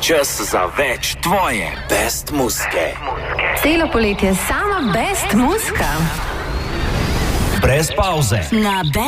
čas za več tvoje best muzike. Celo poletje sama best muzika. Brez pauze. Na